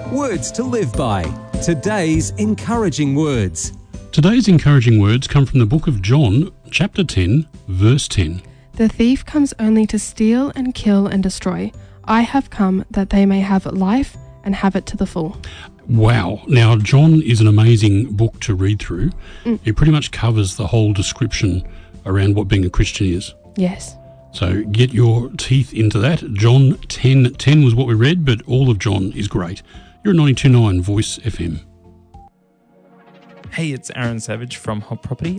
Words to live by. Today's encouraging words. Today's encouraging words come from the book of John, chapter 10, verse 10. The thief comes only to steal and kill and destroy. I have come that they may have life and have it to the full. Wow. Now, John is an amazing book to read through. It pretty much covers the whole description around what being a Christian is. Yes. So get your teeth into that. John 10:10 was what we read, but all of John is great. You're at 92.9 Voice FM. Hey, it's Aaron Savage from Hot Property.